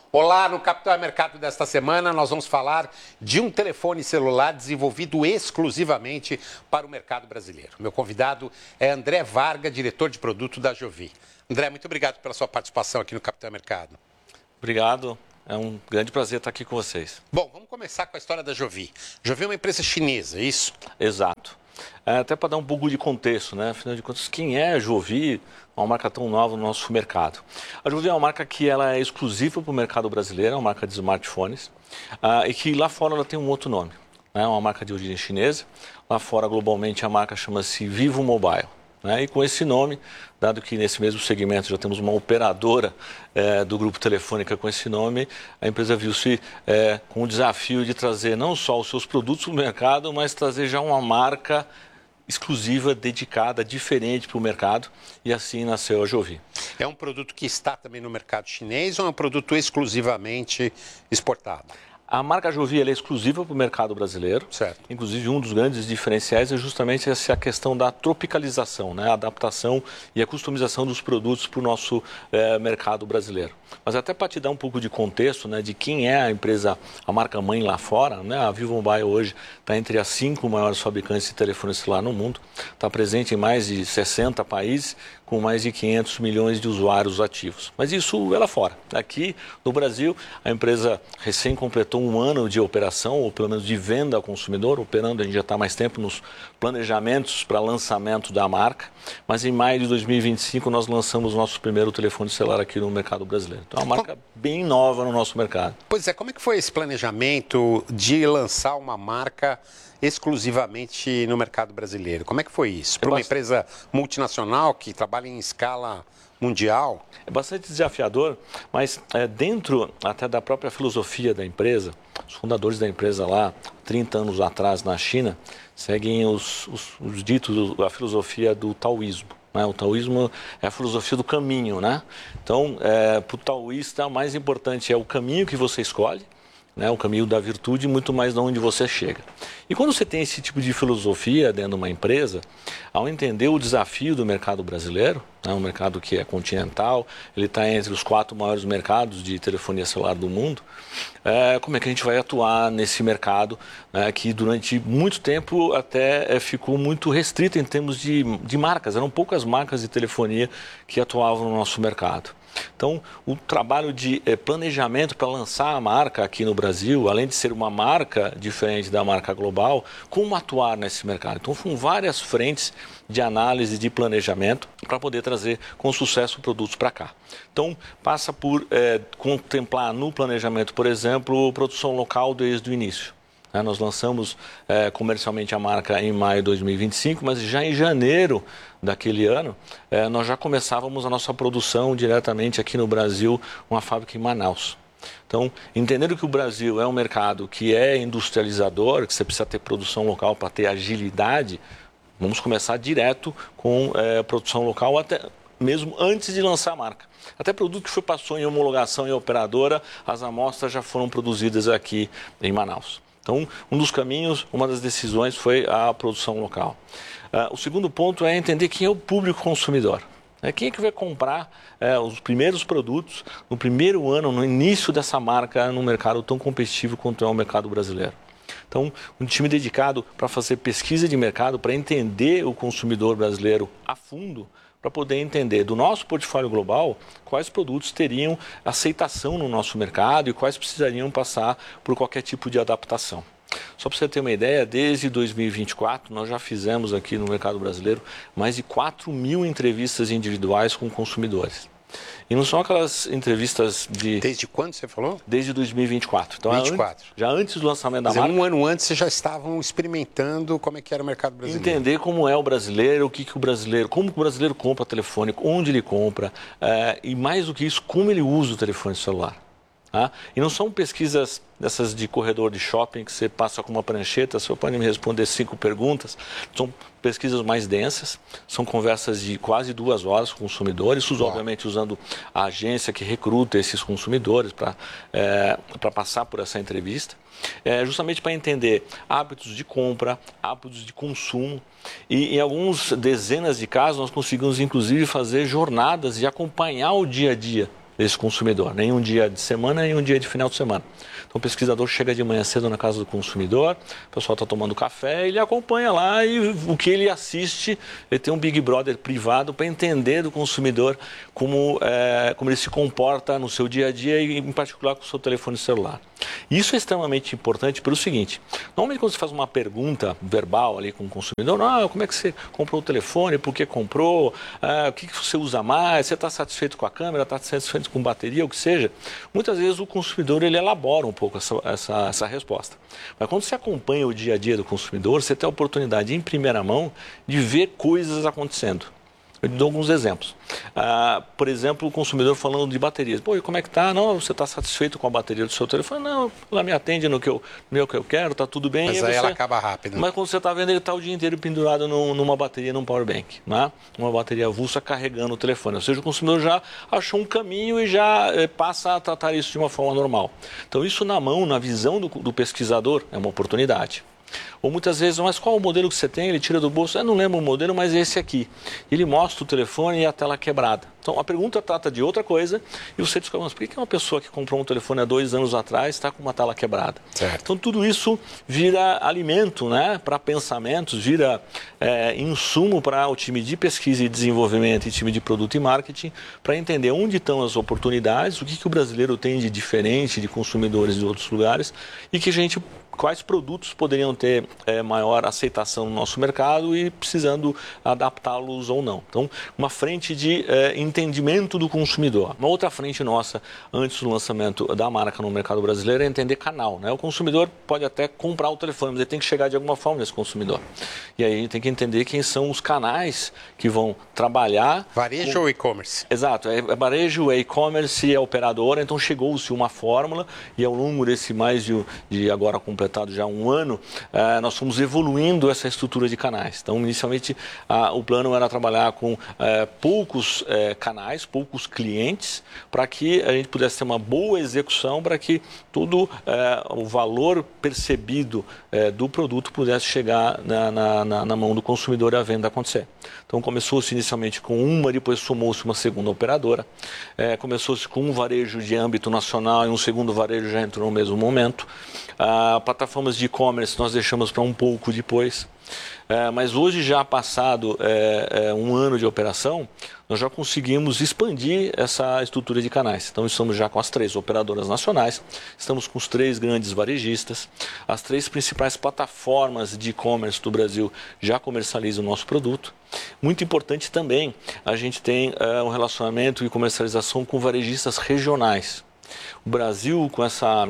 Olá, no Capital Mercado desta semana nós vamos falar de um telefone celular desenvolvido exclusivamente para o mercado brasileiro. Meu convidado é André Varga, diretor de produto da Jovi. André, muito obrigado pela sua participação aqui no Capital Mercado. Obrigado, é um grande prazer estar aqui com vocês. Bom, vamos começar com a história da Jovi. Jovi é uma empresa chinesa, é isso? Exato. Até para dar um pouco de contexto, né? Afinal de contas, quem é a Jovi, uma marca tão nova no nosso mercado? A Jovi é uma marca que ela é exclusiva para o mercado brasileiro, é uma marca de smartphones, e que lá fora ela tem um outro nome. É uma marca de origem chinesa. Lá fora, globalmente, a marca chama-se Vivo Mobile. E com esse nome, dado que nesse mesmo segmento já temos uma operadora do Grupo Telefônica com esse nome, a empresa viu-se com o desafio de trazer não só os seus produtos para o mercado, mas trazer já uma marca exclusiva, dedicada, diferente para o mercado, e assim nasceu a Jovi. É um produto que está também no mercado chinês ou é um produto exclusivamente exportado? A marca Jovi é exclusiva para o mercado brasileiro. Certo. Inclusive, um dos grandes diferenciais é justamente essa questão da tropicalização, né? A adaptação e a customização dos produtos para o nosso mercado brasileiro. Mas até para te dar um pouco de contexto, né, de quem é a empresa, a marca mãe lá fora, né? A Vivo Mobile hoje está entre as 5 maiores fabricantes de telefone celular no mundo, está presente em mais de 60 países, com mais de 500 milhões de usuários ativos. Mas isso é lá fora. Aqui no Brasil, a empresa recém completou um ano de operação, ou pelo menos de venda ao consumidor, operando, a gente já está mais tempo nos planejamentos para lançamento da marca, mas em maio de 2025 nós lançamos nosso primeiro telefone celular aqui no mercado brasileiro. Então é uma marca bem nova no nosso mercado. Pois é, como é que foi esse planejamento de lançar uma marca exclusivamente no mercado brasileiro? Como é que foi isso? Para uma empresa multinacional que trabalha em escala mundial? É bastante desafiador, mas dentro até da própria filosofia da empresa, os fundadores da empresa lá, 30 anos atrás na China, seguem os ditos, a filosofia do taoísmo. O taoísmo é a filosofia do caminho, né? Então, para o taoísta, o mais importante é o caminho que você escolhe, o caminho da virtude, muito mais de onde você chega. E quando você tem esse tipo de filosofia dentro de uma empresa, ao entender o desafio do mercado brasileiro, um mercado que é continental, ele está entre os 4 maiores mercados de telefonia celular do mundo, como é que a gente vai atuar nesse mercado que durante muito tempo até ficou muito restrito em termos de marcas, eram poucas marcas de telefonia que atuavam no nosso mercado. Então, o trabalho de planejamento para lançar a marca aqui no Brasil, além de ser uma marca diferente da marca global, como atuar nesse mercado? Então, foram várias frentes de análise de planejamento para poder trazer com sucesso produtos para cá. Então, passa por contemplar no planejamento, por exemplo, produção local desde o início. Nós lançamos comercialmente a marca em maio de 2025, mas já em janeiro daquele ano, nós já começávamos a nossa produção diretamente aqui no Brasil, uma fábrica em Manaus. Então, entendendo que o Brasil é um mercado que é industrializador, que você precisa ter produção local para ter agilidade, vamos começar direto com produção local, até mesmo antes de lançar a marca. Até produto que passou em homologação em operadora, as amostras já foram produzidas aqui em Manaus. Então, um dos caminhos, uma das decisões foi a produção local. O segundo ponto é entender quem é o público consumidor. Quem é que vai comprar os primeiros produtos no primeiro ano, no início dessa marca, num mercado tão competitivo quanto é o mercado brasileiro. Então, um time dedicado para fazer pesquisa de mercado, para entender o consumidor brasileiro a fundo, para poder entender do nosso portfólio global quais produtos teriam aceitação no nosso mercado e quais precisariam passar por qualquer tipo de adaptação. Só para você ter uma ideia, desde 2024 nós já fizemos aqui no mercado brasileiro mais de 4.000 entrevistas individuais com consumidores. E não são aquelas entrevistas de... Desde quando você falou? Desde 2024. Então, 24. Já antes do lançamento da marca. marca. Um ano antes vocês já estavam experimentando como é que era o mercado brasileiro. Entender como é o brasileiro, o que o brasileiro, como o brasileiro compra telefone, onde ele compra, e mais do que isso, como ele usa o telefone celular. E não são pesquisas dessas de corredor de shopping que você passa com uma prancheta, você pode me responder 5 perguntas. São pesquisas mais densas, são conversas de quase 2 horas com consumidores, isso obviamente usando a agência que recruta esses consumidores para passar por essa entrevista, justamente para entender hábitos de compra, hábitos de consumo, e em algumas dezenas de casos nós conseguimos inclusive fazer jornadas e acompanhar o dia a dia desse consumidor, nem um dia de semana, nem um dia de final de semana. Então o pesquisador chega de manhã cedo na casa do consumidor, o pessoal está tomando café, ele acompanha lá e o que ele assiste, ele tem um Big Brother privado para entender do consumidor como ele se comporta no seu dia a dia e em particular com o seu telefone celular. Isso é extremamente importante pelo seguinte, normalmente quando você faz uma pergunta verbal ali com o consumidor, como é que você comprou o telefone, por que comprou, o que você usa mais, você está satisfeito com a câmera, está satisfeito com bateria, o que seja, muitas vezes o consumidor ele elabora um pouco essa resposta. Mas quando você acompanha o dia a dia do consumidor, você tem a oportunidade em primeira mão de ver coisas acontecendo. Eu dou alguns exemplos. Por exemplo, o consumidor falando de baterias. Pô, e como é que tá? Não, você está satisfeito com a bateria do seu telefone? Não, ela me atende no que eu quero, tá tudo bem. Mas aí ela acaba rápido. Mas quando você está vendo, ele está o dia inteiro pendurado numa bateria, num power bank, né? Uma bateria avulsa carregando o telefone. Ou seja, o consumidor já achou um caminho e já passa a tratar isso de uma forma normal. Então, isso na mão, na visão do pesquisador, é uma oportunidade. Ou muitas vezes, mas qual o modelo que você tem? Ele tira do bolso, eu não lembro o modelo, mas é esse aqui. Ele mostra o telefone e a tela quebrada. Então a pergunta trata de outra coisa e você descobre, mas por que uma pessoa que comprou um telefone há 2 anos atrás está com uma tela quebrada? Certo. Então tudo isso vira alimento, né, para pensamentos, vira insumo para o time de pesquisa e desenvolvimento e time de produto e marketing para entender onde estão as oportunidades, o que o brasileiro tem de diferente de consumidores de outros lugares e quais produtos poderiam ter maior aceitação no nosso mercado e precisando adaptá-los ou não. Então, uma frente de entendimento do consumidor. Uma outra frente nossa, antes do lançamento da marca no mercado brasileiro, é entender canal, né? O consumidor pode até comprar o telefone, mas ele tem que chegar de alguma forma nesse consumidor. E aí a gente tem que entender quem são os canais que vão trabalhar... Varejo ou e-commerce? Exato, é varejo, é e-commerce, é operadora, então chegou-se uma fórmula e ao longo desse mais de agora completado já 1 ano, nós fomos evoluindo essa estrutura de canais. Então, inicialmente, o plano era trabalhar com poucos canais, poucos clientes, para que a gente pudesse ter uma boa execução, para que todo o valor percebido do produto pudesse chegar na mão do consumidor e a venda acontecer. Então, começou-se inicialmente com uma, depois somou-se uma segunda operadora, começou-se com um varejo de âmbito nacional e um segundo varejo já entrou no mesmo momento. Plataformas de e-commerce nós deixamos para um pouco depois, mas hoje já passado 1 ano de operação, nós já conseguimos expandir essa estrutura de canais. Então estamos já com as 3 operadoras nacionais, estamos com os 3 grandes varejistas, as 3 principais plataformas de e-commerce do Brasil já comercializam o nosso produto. Muito importante também, a gente tem um relacionamento e comercialização com varejistas regionais. O Brasil, com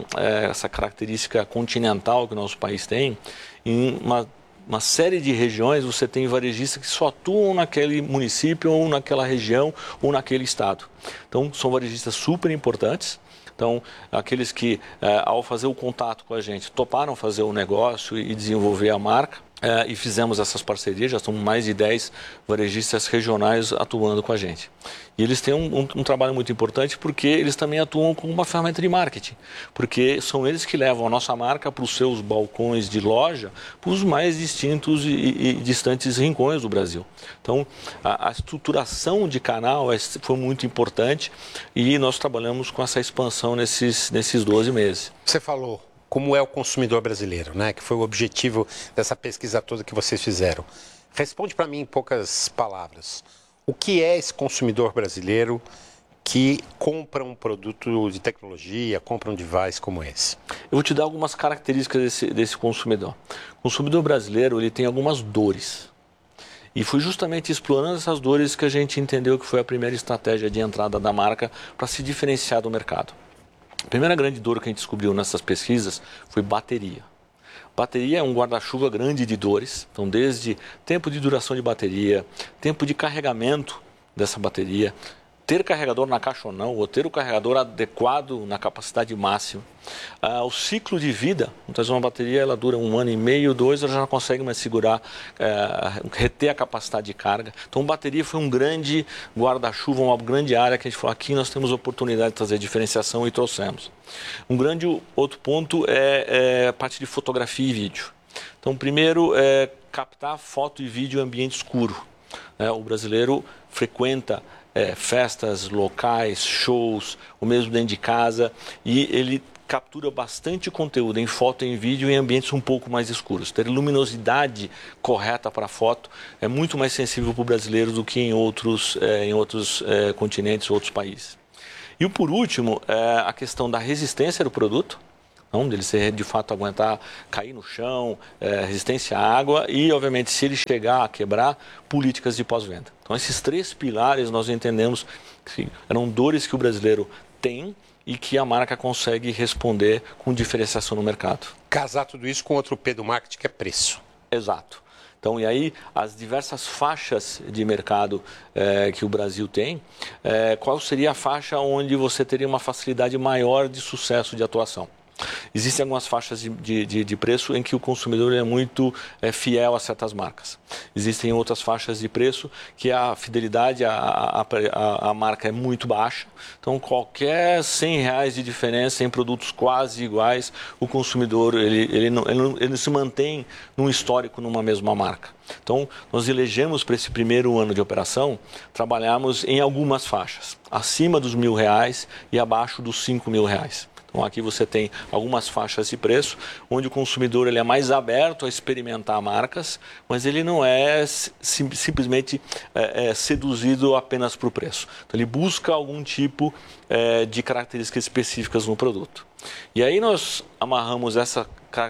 essa característica continental que o nosso país tem, em uma série de regiões você tem varejistas que só atuam naquele município ou naquela região ou naquele estado. Então, são varejistas super importantes. Então, aqueles que, ao fazer o contato com a gente, toparam fazer o negócio e desenvolver a marca, e fizemos essas parcerias, já são mais de 10 varejistas regionais atuando com a gente. E eles têm um trabalho muito importante porque eles também atuam como uma ferramenta de marketing, porque são eles que levam a nossa marca para os seus balcões de loja, para os mais distintos e distantes rincões do Brasil. Então, a estruturação de canal foi muito importante e nós trabalhamos com essa expansão nesses 12 meses. Você falou como é o consumidor brasileiro, né? Que foi o objetivo dessa pesquisa toda que vocês fizeram. Responde para mim em poucas palavras. O que é esse consumidor brasileiro que compra um produto de tecnologia, compra um device como esse? Eu vou te dar algumas características desse consumidor. O consumidor brasileiro ele tem algumas dores. E foi justamente explorando essas dores que a gente entendeu que foi a primeira estratégia de entrada da marca para se diferenciar do mercado. A primeira grande dor que a gente descobriu nessas pesquisas foi bateria. Bateria é um guarda-chuva grande de dores, então desde tempo de duração de bateria, tempo de carregamento dessa bateria, ter carregador na caixa ou não, ou ter o carregador adequado na capacidade máxima. O ciclo de vida, muitas vezes uma bateria ela dura 1 ano e meio, 2, ela já não consegue mais segurar, reter a capacidade de carga. Então bateria foi um grande guarda-chuva, uma grande área que a gente falou, aqui nós temos oportunidade de trazer diferenciação e trouxemos. Um grande outro ponto é a parte de fotografia e vídeo. Então primeiro captar foto e vídeo em ambiente escuro. O brasileiro frequenta festas locais, shows, o mesmo dentro de casa, e ele captura bastante conteúdo em foto e em vídeo em ambientes um pouco mais escuros. Ter luminosidade correta para a foto é muito mais sensível para o brasileiro do que em outros continentes, outros países. E por último, a questão da resistência do produto, onde ele se de fato aguentar cair no chão, resistência à água e, obviamente, se ele chegar a quebrar, políticas de pós-venda. Então, esses 3 pilares nós entendemos que eram dores que o brasileiro tem e que a marca consegue responder com diferenciação no mercado. Casar tudo isso com outro P do marketing, que é preço. Exato. Então, e aí, as diversas faixas de mercado que o Brasil tem, qual seria a faixa onde você teria uma facilidade maior de sucesso de atuação? Existem algumas faixas de preço em que o consumidor é muito fiel a certas marcas. Existem outras faixas de preço que a fidelidade à marca é muito baixa. Então, qualquer R$100 de diferença em produtos quase iguais, o consumidor ele se mantém num histórico numa mesma marca. Então, nós elegemos para esse primeiro ano de operação, trabalharmos em algumas faixas, acima dos R$1.000 e abaixo dos R$5.000. Então, aqui você tem algumas faixas de preço, onde o consumidor ele é mais aberto a experimentar marcas, mas ele não é simplesmente seduzido apenas por preço. Então, ele busca algum tipo de características específicas no produto. E aí nós amarramos essa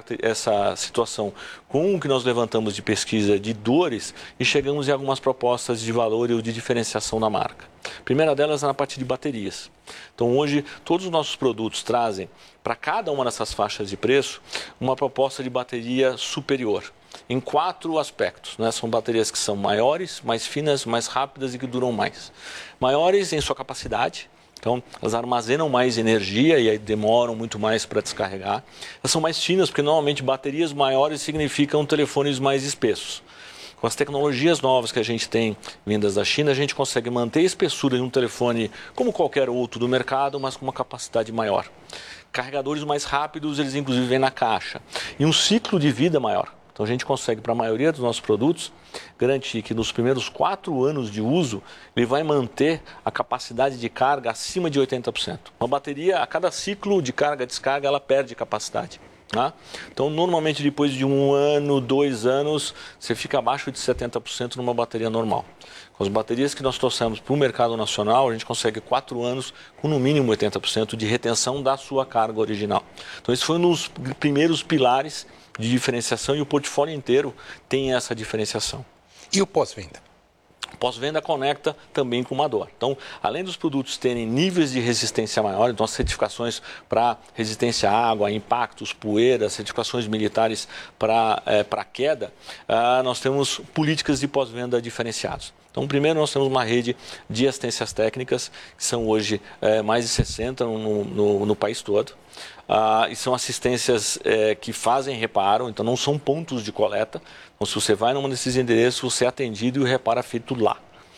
situação com o que nós levantamos de pesquisa de dores e chegamos em algumas propostas de valor e de diferenciação da marca. A primeira delas é na parte de baterias. Então, hoje, todos os nossos produtos trazem, para cada uma dessas faixas de preço, uma proposta de bateria superior, em 4 aspectos. Né? São baterias que são maiores, mais finas, mais rápidas e que duram mais. Maiores em sua capacidade. Então, elas armazenam mais energia e aí demoram muito mais para descarregar. Elas são mais finas, porque normalmente baterias maiores significam telefones mais espessos. Com as tecnologias novas que a gente tem vindas da China, a gente consegue manter a espessura de um telefone como qualquer outro do mercado, mas com uma capacidade maior. Carregadores mais rápidos, eles inclusive vêm na caixa. E um ciclo de vida maior. Então, a gente consegue, para a maioria dos nossos produtos, garantir que nos primeiros 4 anos de uso, ele vai manter a capacidade de carga acima de 80%. Uma bateria, a cada ciclo de carga e descarga, ela perde capacidade. Tá? Então, normalmente, depois de 1 ano, 2 anos, você fica abaixo de 70% numa bateria normal. Com as baterias que nós trouxemos para o mercado nacional, a gente consegue 4 anos com no mínimo 80% de retenção da sua carga original. Então, esse foi um dos primeiros pilares de diferenciação e o portfólio inteiro tem essa diferenciação. E o pós-venda? Pós-venda conecta também com uma dor. Então, além dos produtos terem níveis de resistência maior, então as certificações para resistência à água, impactos, poeira, certificações militares para queda, nós temos políticas de pós-venda diferenciadas. Então, primeiro nós temos uma rede de assistências técnicas, que são hoje mais de 60 no país todo. E são assistências que fazem reparo, então não são pontos de coleta. Então, se você vai num desses endereços, você é atendido e o reparo é feito lá.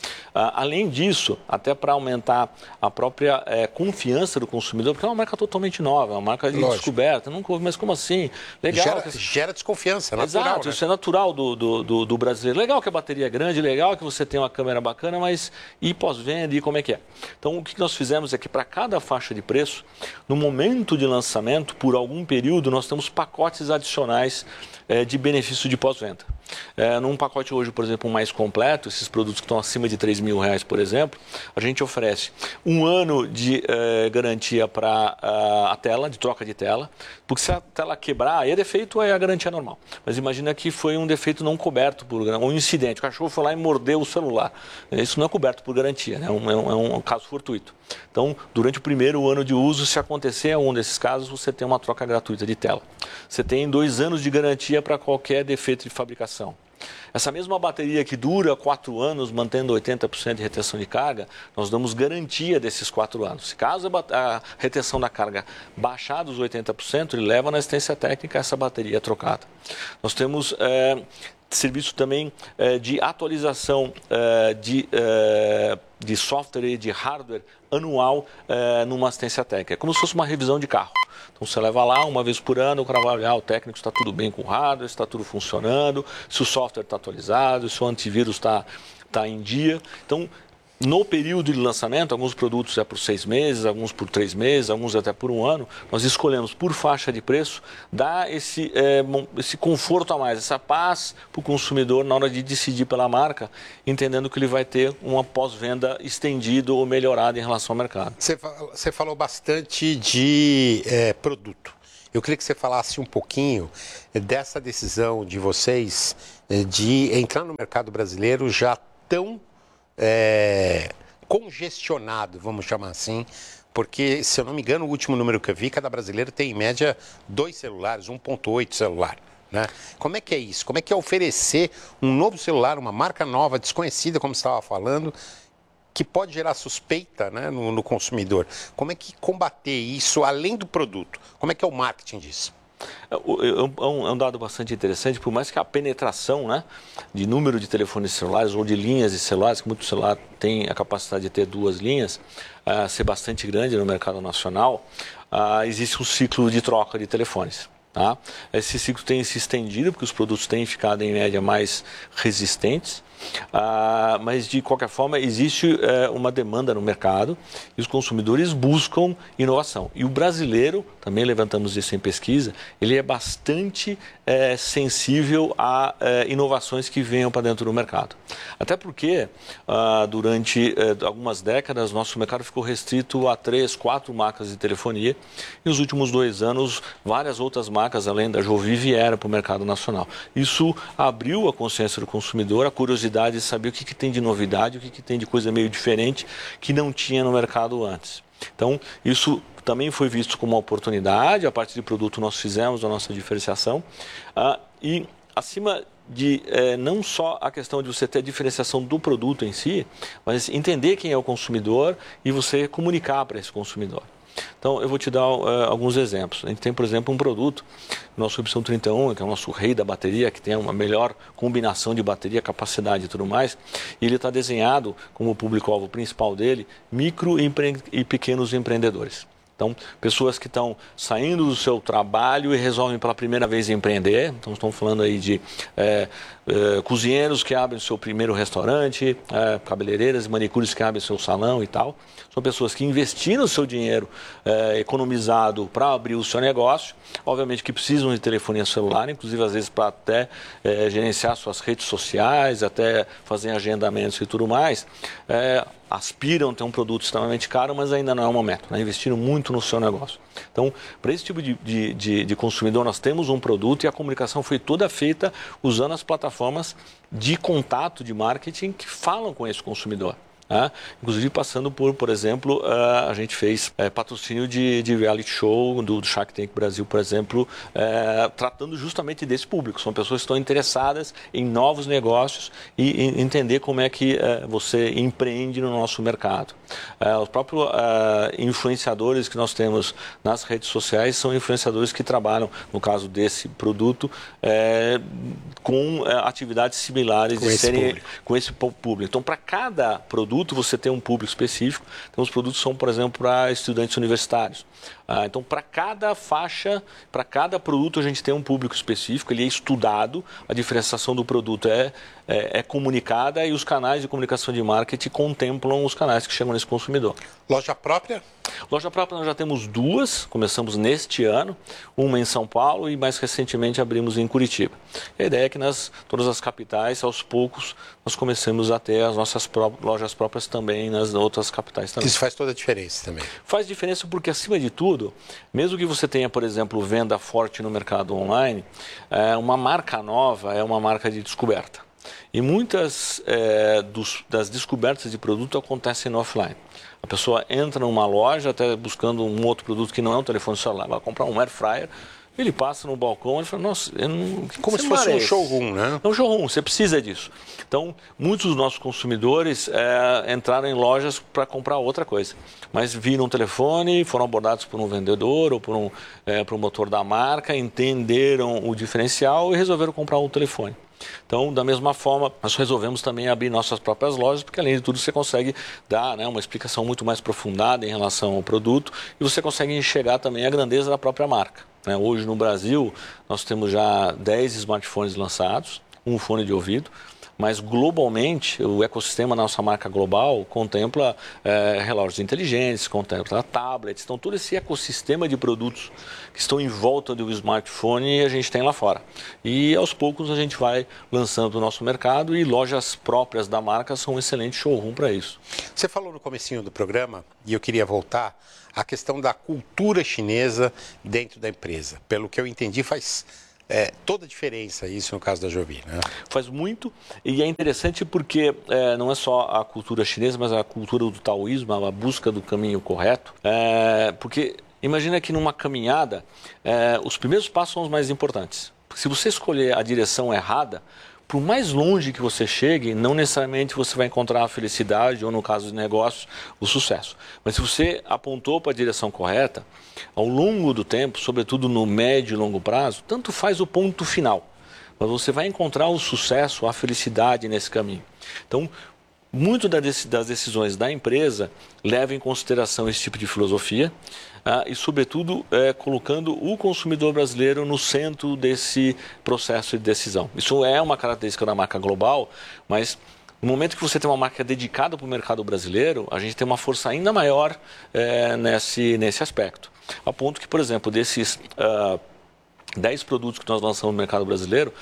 Além disso, até para aumentar a própria confiança do consumidor, porque é uma marca totalmente nova, é uma marca de descoberta, nunca ouvi, mas como assim? Legal. Gera desconfiança, é natural. Exato, né? Isso é natural do brasileiro. Legal que a bateria é grande, legal que você tem uma câmera bacana, mas e pós-venda, e como é que é? Então, o que nós fizemos é que para cada faixa de preço, no momento de lançamento, por algum período, nós temos pacotes adicionais de benefício de pós-venda. Num pacote hoje, por exemplo, mais completo, esses produtos que estão acima de R$3.000, por exemplo, a gente oferece 1 ano de garantia para a tela, de troca de tela, porque se a tela quebrar, aí é defeito, é a garantia normal. Mas imagina que foi um defeito não coberto por um incidente, o cachorro foi lá e mordeu o celular. Isso não é coberto por garantia, né? É um caso fortuito. Então, durante o primeiro ano de uso, se acontecer um desses casos, você tem uma troca gratuita de tela. Você tem 2 anos de garantia para qualquer defeito de fabricação. Essa mesma bateria que dura 4 anos, mantendo 80% de retenção de carga, nós damos garantia desses 4 anos. Se caso a retenção da carga baixar dos 80%, ele leva na assistência técnica essa bateria trocada. Nós temos serviço também de atualização de software e de hardware anual numa assistência técnica. É como se fosse uma revisão de carro. Então você leva lá 1 vez por ano, o cara vai olhar, o técnico está tudo bem com o hardware, está tudo funcionando, se o software está atualizado, se o antivírus está em dia. Então, no período de lançamento, alguns produtos é por 6 meses, alguns por 3 meses, alguns até por 1 ano, nós escolhemos por faixa de preço, dar esse conforto a mais, essa paz para o consumidor na hora de decidir pela marca, entendendo que ele vai ter uma pós-venda estendido ou melhorada em relação ao mercado. Você falou bastante de produto. Eu queria que você falasse um pouquinho dessa decisão de vocês de entrar no mercado brasileiro já tão congestionado, vamos chamar assim, porque, se eu não me engano, o último número que eu vi, cada brasileiro tem em média 2 celulares, 1.8 celular. Né? Como é que é isso? Como é que é oferecer um novo celular, uma marca nova, desconhecida, como você estava falando, que pode gerar suspeita, né, no consumidor? Como é que combater isso além do produto? Como é que é o marketing disso? É um dado bastante interessante, por mais que a penetração, né, de número de telefones celulares ou de linhas de celulares, que muito celular tem a capacidade de ter 2 linhas, ser bastante grande no mercado nacional, existe um ciclo de troca de telefones. Tá? Esse ciclo tem se estendido, porque os produtos têm ficado em média mais resistentes, mas de qualquer forma existe uma demanda no mercado e os consumidores buscam inovação. E o brasileiro, também levantamos isso em pesquisa, ele é bastante sensível a inovações que venham para dentro do mercado. Até porque durante algumas décadas nosso mercado ficou restrito a 3, 4 marcas de telefonia e nos últimos 2 anos várias outras marcas além da Jovi vieram para o mercado nacional. Isso abriu a consciência do consumidor, a curiosidade de saber o que tem de novidade, o que tem de coisa meio diferente que não tinha no mercado antes. Então, isso também foi visto como uma oportunidade, a partir de produto nós fizemos a nossa diferenciação e acima de não só a questão de você ter a diferenciação do produto em si, mas entender quem é o consumidor e você comunicar para esse consumidor. Então, eu vou te dar alguns exemplos. A gente tem, por exemplo, um produto, nosso Opção 31, que é o nosso rei da bateria, que tem uma melhor combinação de bateria, capacidade e tudo mais, e ele está desenhado como público-alvo principal dele, micro e pequenos empreendedores. Então, pessoas que estão saindo do seu trabalho e resolvem pela primeira vez empreender. Então, estamos falando aí de cozinheiros que abrem o seu primeiro restaurante, cabeleireiras e manicures que abrem o seu salão e tal. São pessoas que investiram o seu dinheiro economizado para abrir o seu negócio. Obviamente que precisam de telefonia celular, inclusive às vezes para até gerenciar suas redes sociais, até fazer agendamentos e tudo mais. Aspiram a ter um produto extremamente caro, mas ainda não é o momento, né? Investiram muito no seu negócio. Então, para esse tipo de consumidor, nós temos um produto e a comunicação foi toda feita usando as plataformas de contato de marketing que falam com esse consumidor. Inclusive passando por exemplo, a gente fez patrocínio de reality show do Shark Tank Brasil, por exemplo, tratando justamente desse público. São pessoas que estão interessadas em novos negócios e entender como é que você empreende no nosso mercado. Os próprios influenciadores que nós temos nas redes sociais são influenciadores que trabalham, no caso desse produto, com atividades similares com esse público. Então, para cada produto, você tem um público específico. Então, os produtos são, por exemplo, para estudantes universitários. Então, para cada faixa, para cada produto, a gente tem um público específico, ele é estudado, a diferenciação do produto é comunicada e os canais de comunicação de marketing contemplam os canais que chegam nesse consumidor. Loja própria? Loja própria nós já temos 2, começamos neste ano, uma em São Paulo e mais recentemente abrimos em Curitiba. E a ideia é que todas as capitais, aos poucos, nós comecemos a ter as nossas lojas próprias também nas outras capitais também. Isso faz toda a diferença também. Faz diferença porque, acima de tudo, mesmo que você tenha, por exemplo, venda forte no mercado online, uma marca nova é uma marca de descoberta. E muitas das descobertas de produto acontecem no offline. A pessoa entra numa loja até buscando um outro produto que não é um telefone celular, vai comprar um air fryer, ele passa no balcão e fala, nossa, como se fosse um showroom, né? É um showroom, você precisa disso. Então, muitos dos nossos consumidores entraram em lojas para comprar outra coisa, mas viram um telefone, foram abordados por um vendedor ou por um promotor da marca, entenderam o diferencial e resolveram comprar um telefone. Então, da mesma forma, nós resolvemos também abrir nossas próprias lojas, porque além de tudo você consegue dar uma explicação muito mais aprofundada em relação ao produto e você consegue enxergar também a grandeza da própria marca. Hoje no Brasil nós temos já 10 smartphones lançados, um fone de ouvido, mas globalmente o ecossistema da nossa marca global contempla relógios inteligentes, contempla tablets, então todo esse ecossistema de produtos que estão em volta do smartphone a gente tem lá fora. E aos poucos a gente vai lançando o nosso mercado e lojas próprias da marca são um excelente showroom para isso. Você falou no comecinho do programa, e eu queria voltar, a questão da cultura chinesa dentro da empresa. Pelo que eu entendi, faz toda a diferença isso no caso da Jovi, né? Faz muito, e é interessante porque não é só a cultura chinesa, mas a cultura do taoísmo, a busca do caminho correto, porque imagina que numa caminhada, os primeiros passos são os mais importantes. Se você escolher a direção errada, por mais longe que você chegue, não necessariamente você vai encontrar a felicidade ou, no caso de negócios, o sucesso. Mas se você apontou para a direção correta, ao longo do tempo, sobretudo no médio e longo prazo, tanto faz o ponto final, mas você vai encontrar o sucesso, a felicidade nesse caminho. Então, muito das decisões da empresa levam em consideração esse tipo de filosofia e, sobretudo, colocando o consumidor brasileiro no centro desse processo de decisão. Isso é uma característica da marca global, mas no momento que você tem uma marca dedicada para o mercado brasileiro, a gente tem uma força ainda maior nesse aspecto. A ponto que, por exemplo, desses 10 produtos que nós lançamos no mercado brasileiro,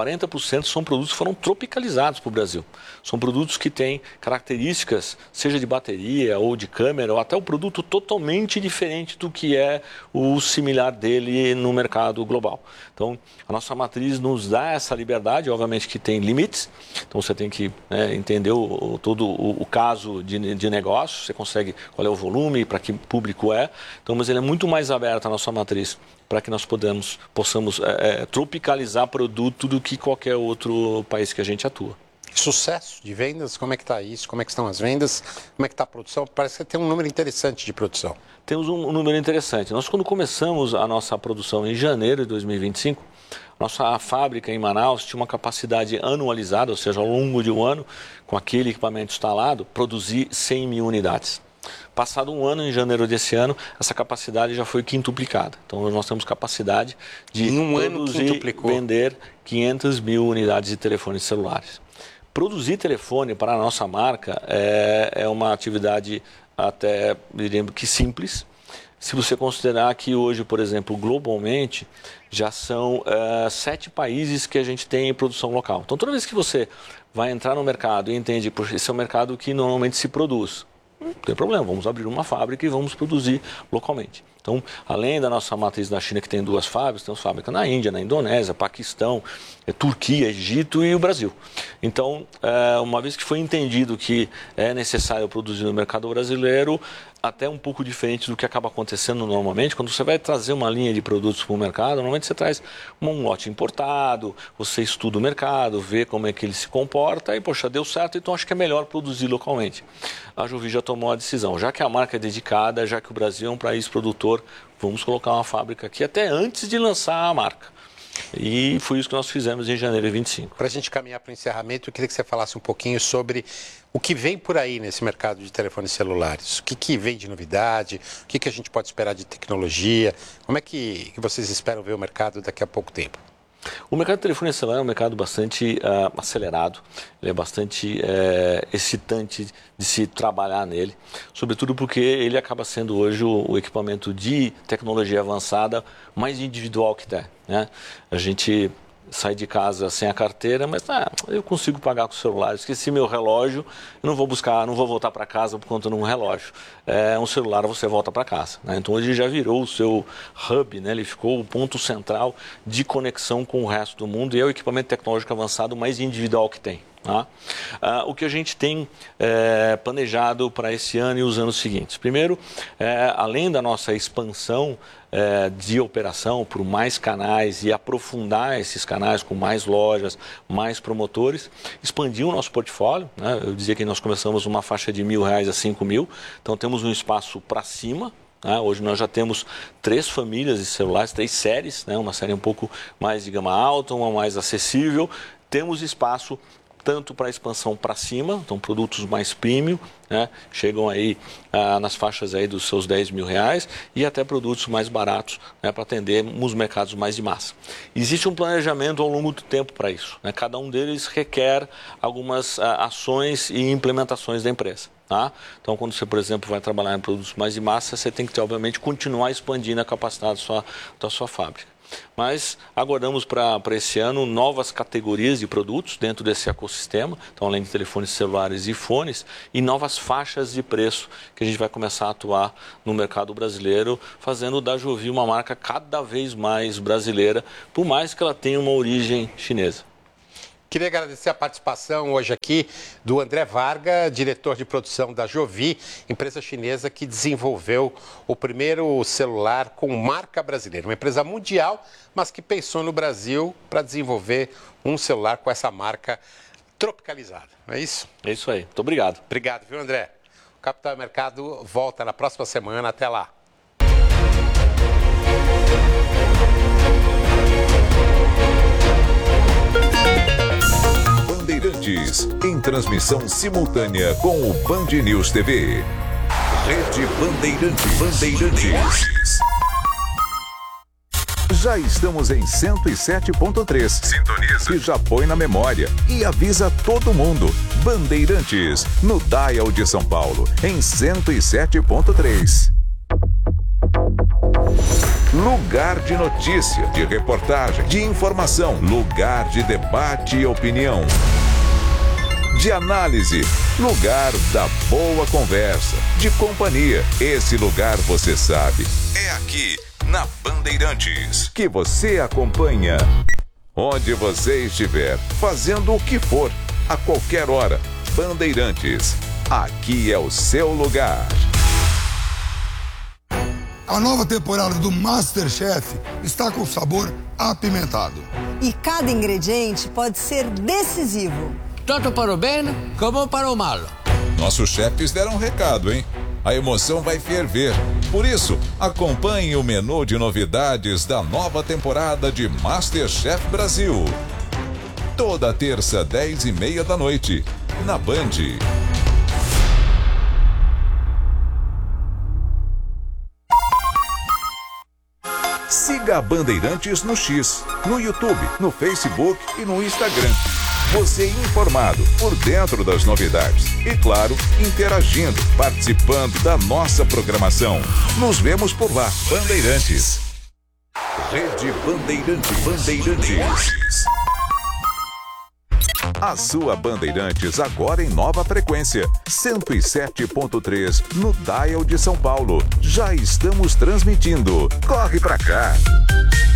40% são produtos que foram tropicalizados para o Brasil. São produtos que têm características, seja de bateria ou de câmera, ou até o produto totalmente diferente do que é o similar dele no mercado global. Então, a nossa matriz nos dá essa liberdade, obviamente que tem limites, então você tem que entender todo o caso de negócio, você consegue qual é o volume, para que público é, então, mas ele é muito mais aberto a nossa matriz, para que nós possamos tropicalizar produto do que qualquer outro país que a gente atua. Sucesso de vendas, como é que está isso? Como é que estão as vendas? Como é que está a produção? Parece que tem um número interessante de produção. Temos um número interessante. Nós, quando começamos a nossa produção em janeiro de 2025, nossa fábrica em Manaus tinha uma capacidade anualizada, ou seja, ao longo de um ano, com aquele equipamento instalado, produzir 100 mil unidades. Passado um ano, em janeiro desse ano, essa capacidade já foi quintuplicada. Então, nós temos capacidade de produzir e vender 500 mil unidades de telefones celulares. Produzir telefone para a nossa marca é uma atividade até, diríamos que simples. Se você considerar que hoje, por exemplo, globalmente, já são 7 países que a gente tem produção local. Então, toda vez que você vai entrar no mercado e entende que esse é um mercado que normalmente se produz, não tem problema, vamos abrir uma fábrica e vamos produzir localmente. Então, além da nossa matriz na China, que tem 2 fábricas, temos fábrica na Índia, na Indonésia, Paquistão, Turquia, Egito e o Brasil. Então, uma vez que foi entendido que é necessário produzir no mercado brasileiro, até um pouco diferente do que acaba acontecendo normalmente, quando você vai trazer uma linha de produtos para o mercado, normalmente você traz um lote importado, você estuda o mercado, vê como é que ele se comporta e, poxa, deu certo, então acho que é melhor produzir localmente. A Jovi já tomou a decisão, já que a marca é dedicada, já que o Brasil é um país produtor, vamos colocar uma fábrica aqui até antes de lançar a marca. E foi isso que nós fizemos em janeiro de 25. Para a gente caminhar para o encerramento, eu queria que você falasse um pouquinho sobre o que vem por aí nesse mercado de telefones celulares. O que vem de novidade, o que a gente pode esperar de tecnologia, como é que vocês esperam ver o mercado daqui a pouco tempo? O mercado de telefone celular é um mercado bastante acelerado, ele é bastante excitante de se trabalhar nele, sobretudo porque ele acaba sendo hoje o equipamento de tecnologia avançada mais individual que tem, né? A gente sai de casa sem a carteira, mas eu consigo pagar com o celular. Esqueci meu relógio, eu não vou buscar, não vou voltar para casa por conta de um relógio. Um celular você volta para casa, né? Então hoje já virou o seu hub, né? Ele ficou o ponto central de conexão com o resto do mundo e é o equipamento tecnológico avançado mais individual que tem. Tá? O que a gente tem planejado para esse ano e os anos seguintes? Primeiro, além da nossa expansão de operação por mais canais e aprofundar esses canais com mais lojas, mais promotores, expandir o nosso portfólio, né? Eu dizia que nós começamos uma faixa de R$1.000 a 5.000, então temos um espaço para cima. Hoje nós já temos 3 famílias de celulares, 3 séries, né? Uma série um pouco mais de gama alta, uma mais acessível. Temos espaço tanto para expansão para cima, então produtos mais premium, né, chegam aí nas faixas aí dos seus R$10.000 e até produtos mais baratos, né, para atender os mercados mais de massa. Existe um planejamento ao longo do tempo para isso, né, cada um deles requer algumas ações e implementações da empresa. Tá? Então, quando você, por exemplo, vai trabalhar em produtos mais de massa, você tem que, obviamente, continuar expandindo a capacidade da sua fábrica. Mas aguardamos para esse ano novas categorias de produtos dentro desse ecossistema, então além de telefones celulares e fones, e novas faixas de preço que a gente vai começar a atuar no mercado brasileiro, fazendo da Jovi uma marca cada vez mais brasileira, por mais que ela tenha uma origem chinesa. Queria agradecer a participação hoje aqui do André Varga, diretor de produção da Jovi, empresa chinesa que desenvolveu o primeiro celular com marca brasileira. Uma empresa mundial, mas que pensou no Brasil para desenvolver um celular com essa marca tropicalizada. Não é isso? É isso aí. Muito obrigado. Obrigado, viu, André? O Capital Mercado volta na próxima semana. Até lá. Bandeirantes, em transmissão simultânea com o Band News TV. Rede Bandeirantes. Já estamos em 107.3. Sintoniza. E já põe na memória. E avisa todo mundo. Bandeirantes, no Dial de São Paulo, em 107.3. Lugar de notícia, de reportagem, de informação. Lugar de debate e opinião. De análise. Lugar da boa conversa. De companhia. Esse lugar você sabe. É aqui, na Bandeirantes, que você acompanha. Onde você estiver, fazendo o que for, a qualquer hora. Bandeirantes. Aqui é o seu lugar. A nova temporada do MasterChef está com sabor apimentado. E cada ingrediente pode ser decisivo. Tanto para o bem como para o mal. Nossos chefes deram um recado, hein? A emoção vai ferver. Por isso, acompanhe o menu de novidades da nova temporada de MasterChef Brasil. Toda terça, 10h30 da noite, na Band. Siga a Bandeirantes no X, no YouTube, no Facebook e no Instagram. Você informado, por dentro das novidades. E claro, interagindo, participando da nossa programação. Nos vemos por lá. Bandeirantes. Rede Bandeirantes. A sua Bandeirantes agora em nova frequência. 107.3 no Dial de São Paulo. Já estamos transmitindo. Corre pra cá.